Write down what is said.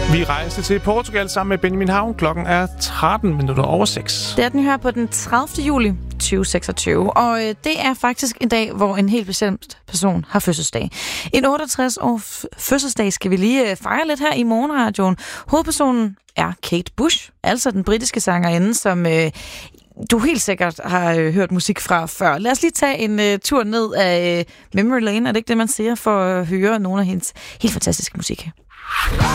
Vi rejser til Portugal sammen med Benjamin Havn. Klokken er 6:13. Det er den her på den 30. juli 2026. Og det er faktisk en dag, hvor en helt bestemt person har fødselsdag. En 68-års fødselsdag skal vi lige fejre lidt her i Morgenradioen. Hovedpersonen er Kate Bush, altså den britiske sangerinde, som du helt sikkert har hørt musik fra før. Lad os lige tage en tur ned af Memory Lane, er det ikke det, man siger, for at høre nogle af hendes helt fantastiske musik.